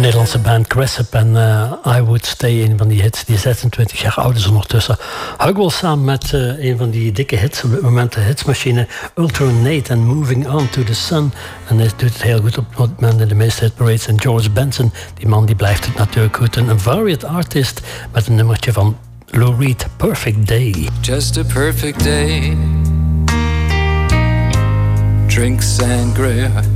Nederlandse band Cressip en I Would Stay, een van die hits. Die 26 jaar oud is ondertussen. Hugwell samen met een van die dikke hits op dit moment, de hitsmachine Ultranate en Moving On to the Sun. En hij doet het heel goed op het moment in de meeste hitparades. En George Benson, die man die blijft het natuurlijk goed. En een varied artist met een nummertje van Lou Reed, Perfect Day. Just a perfect day. Drink sangria.